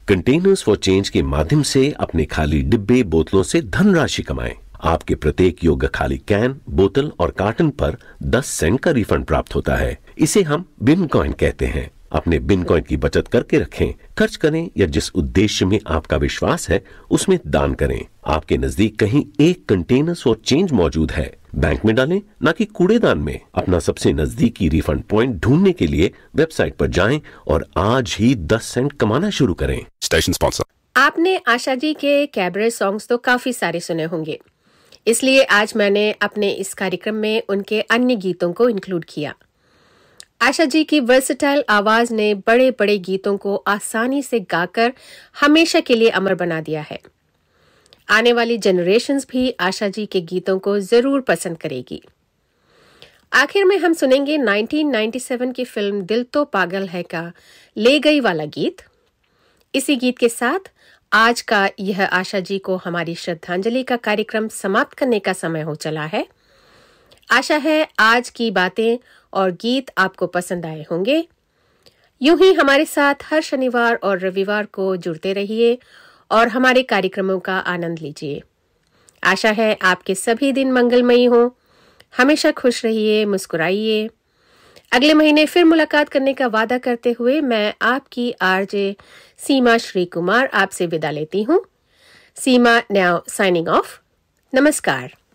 Containers for change के माध्यम से अपने खाली डिब्बे बोतलों से धनराशि कमाएं। आपके प्रत्येक योग्य खाली कैन, बोतल और कार्टन पर 10 सेंट का रिफंड प्राप्त होता है। इसे हम बिन कॉइन कहते हैं। अपने बिन कॉइन की बचत करके रखें, खर्च करें या जिस उद्देश्य में आपका विश्वास है उसमें दान करें। आपके नजदीक कहीं एक कंटेनर्स फॉर चेंज मौजूद है। बैंक में डालें, ना कि कूड़ेदान में। अपना सबसे नजदीकी रिफंड पॉइंट ढूंढने के लिए वेबसाइट पर जाएं और आज ही 10 सेंट कमाना शुरू करें। Station sponsor. आपने आशा जी के कैबरे सॉन्ग्स तो काफी सारे सुने होंगे, इसलिए आज मैंने अपने इस कार्यक्रम में उनके अन्य गीतों को इंक्लूड किया। आशा जी की वर्सेटाइल आवाज ने बड़े बड़े गीतों को आसानी से गाकर हमेशा के लिए अमर बना दिया है। आने वाली जनरेशन्स भी आशा जी के गीतों को जरूर पसंद करेगी। आखिर में हम सुनेंगे 1997 की फिल्म दिल तो पागल है का ले गई वाला गीत। इसी गीत के साथ आज का यह आशा जी को हमारी श्रद्धांजलि का कार्यक्रम समाप्त करने का समय हो चला है। आशा है आज की बातें और गीत आपको पसंद आए होंगे। यूं ही हमारे साथ हर शनिवार और रविवार को जुड़ते रहिए और हमारे कार्यक्रमों का आनंद लीजिए। आशा है आपके सभी दिन मंगलमयी हो। हमेशा खुश रहिए, मुस्कुराइए। अगले महीने फिर मुलाकात करने का वादा करते हुए मैं आपकी आरजे सीमा श्री कुमार आपसे विदा लेती हूँ। सीमा नाउ साइनिंग ऑफ। नमस्कार।